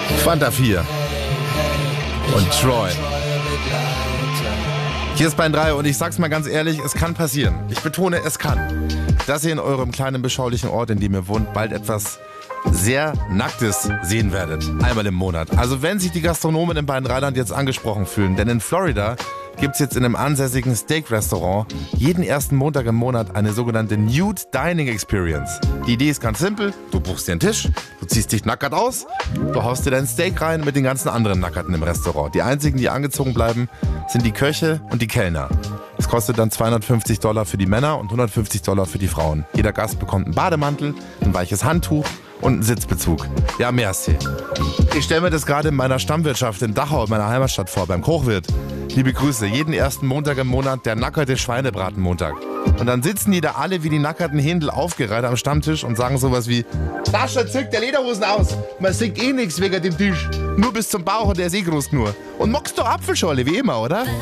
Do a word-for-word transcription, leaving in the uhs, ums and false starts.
Fanta vier und Troy. Hier ist Bayern drei und ich sag's mal ganz ehrlich, es kann passieren. Ich betone, es kann. Dass ihr in eurem kleinen beschaulichen Ort, in dem ihr wohnt, bald etwas sehr Nacktes sehen werdet. Einmal im Monat. Also wenn sich die Gastronomen in Bayern drei jetzt angesprochen fühlen, denn in Florida gibt's jetzt in einem ansässigen Steak-Restaurant jeden ersten Montag im Monat eine sogenannte Nude Dining Experience. Die Idee ist ganz simpel, du buchst dir einen Tisch, du ziehst dich nackert aus, du haust dir dein Steak rein mit den ganzen anderen Nackerten im Restaurant. Die einzigen, die angezogen bleiben, sind die Köche und die Kellner. Es kostet dann zweihundertfünfzig Dollar für die Männer und hundertfünfzig Dollar für die Frauen. Jeder Gast bekommt einen Bademantel, ein weiches Handtuch und einen Sitzbezug. Ja, merci. Ich stelle mir das gerade in meiner Stammwirtschaft in Dachau, in meiner Heimatstadt vor, beim Kochwirt. Liebe Grüße, jeden ersten Montag im Monat der nackerte Schweinebratenmontag. Und dann sitzen die da alle wie die nackerten Händel aufgereiht am Stammtisch und sagen sowas wie: Sascha, zückt der Lederhosen aus. Man sieht eh nichts wegen dem Tisch. Nur bis zum Bauch und der ist eh groß nur. Und mockst doch Apfelscholle, wie immer, oder?